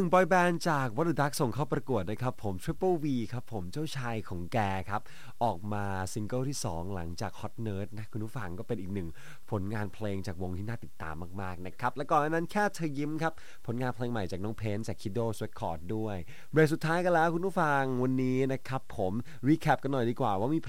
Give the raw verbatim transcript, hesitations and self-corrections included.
บอยแบนด์จาก What the Duck ส่งเข้าประกวดนะครับผม Triple V ครับผมเจ้าชายของแกครับออกมาซิงเกิลที่สองหลังจาก Hot Nerd นะคุณผู้ฟังก็เป็นอีกหนึ่งผลงานเพลงจากวงที่น่าติดตามมากๆนะครับและก่อนหน้านั้นแค่เธอยิ้มครับผลงานเพลงใหม่จากน้องเพนจาก Kiddos Record ด้วยเบรกสุดท้ายกันแล้วคุณผู้ฟังวันนี้นะครับผมรีแคปกันหน่อยดีกว่าว่ามี